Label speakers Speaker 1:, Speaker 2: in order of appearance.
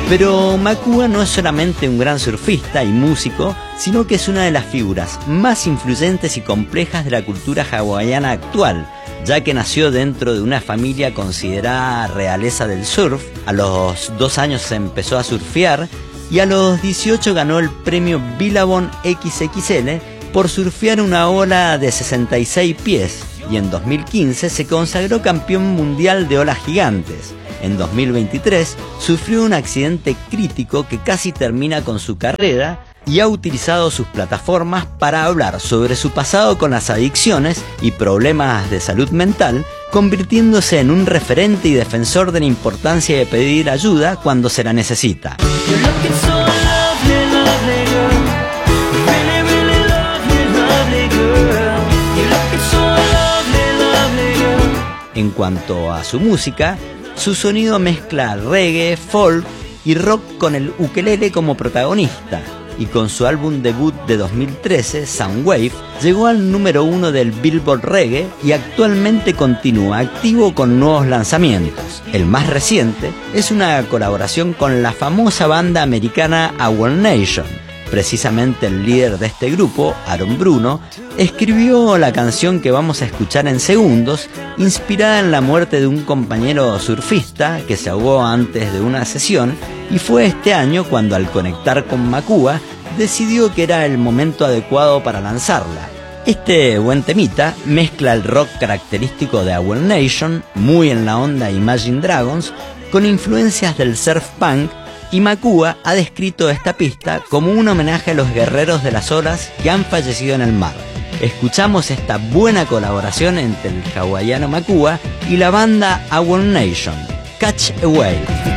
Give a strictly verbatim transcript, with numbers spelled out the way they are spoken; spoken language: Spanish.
Speaker 1: Pero Makua no es solamente un gran surfista y músico, sino que es una de las figuras más influyentes y complejas de la cultura hawaiana actual, ya que nació dentro de una familia considerada realeza del surf. A los dos años se empezó a surfear y a los dieciocho ganó el premio Billabong equis equis ele por surfear una ola de sesenta y seis pies, y en dos mil quince se consagró campeón mundial de olas gigantes. En dos mil veintitrés sufrió un accidente crítico que casi termina con su carrera y ha utilizado sus plataformas para hablar sobre su pasado con las adicciones y problemas de salud mental, convirtiéndose en un referente y defensor de la importancia de pedir ayuda cuando se la necesita. En cuanto a su música, su sonido mezcla reggae, folk y rock con el ukelele como protagonista, y con su álbum debut de dos mil trece, Soundwave, llegó al número uno del Billboard Reggae y actualmente continúa activo con nuevos lanzamientos. El más reciente es una colaboración con la famosa banda americana Our Nation. Precisamente el líder de este grupo, Aaron Bruno, escribió la canción que vamos a escuchar en segundos, inspirada en la muerte de un compañero surfista que se ahogó antes de una sesión, y fue este año cuando, al conectar con Makua, decidió que era el momento adecuado para lanzarla. Este buen temita mezcla el rock característico de Our Nation, muy en la onda Imagine Dragons, con influencias del surf punk, y Makua ha descrito esta pista como un homenaje a los guerreros de las olas que han fallecido en el mar. Escuchamos esta buena colaboración entre el hawaiano Makua y la banda Our Nation, Catch a Wave.